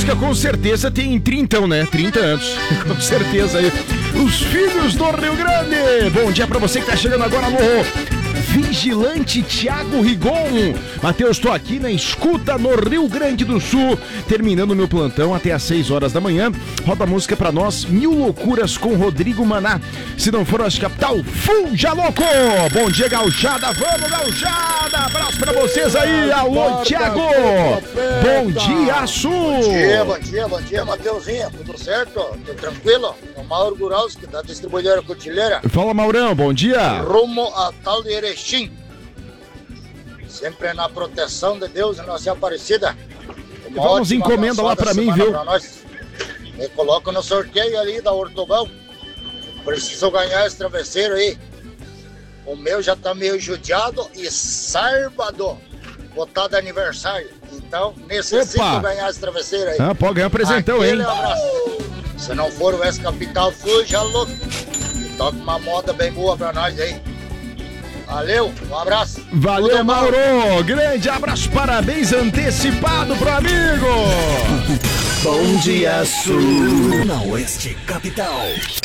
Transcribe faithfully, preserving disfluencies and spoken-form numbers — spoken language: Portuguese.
música com certeza tem trinta, né? trinta anos. Com certeza aí. Os Filhos do Rio Grande. Bom dia pra você que tá chegando agora no Vigilante Thiago Rigon. Matheus, tô aqui na escuta no Rio Grande do Sul, terminando meu plantão até às seis horas da manhã. Roda a música pra nós, Mil Loucuras com Rodrigo Maná. Se não for a capital, fuja louco! Bom dia, gauchada, vamos, gauchada! Abraço pra vocês aí, alô, Thiago! Bom dia, Sul! Bom dia, bom dia, bom dia, Mateuzinho, tudo certo? Tudo tranquilo? É o Mauro Guralski, da distribuidora Cotilheira. Fala, Maurão, bom dia! Rumo a tal de Erechim. Sempre na proteção de Deus e Nossa Aparecida. Uma Vamos encomenda lá pra mim, viu? Pra nós. Me coloca no sorteio ali da Ortobão. Preciso ganhar esse travesseiro aí. O meu já tá meio judiado e sábado botado aniversário. Então, necessito Opa. ganhar esse travesseiro aí. Ah, pode ganhar um presentão, Aquele hein? abraço. Se não for o ex-capital, fuja louco. E toca uma moda bem boa pra nós aí. Valeu, um abraço. Valeu, Tudo Mauro. bom? Grande abraço, parabéns antecipado pro amigo. Bom dia, Sul. Na Oeste Capital.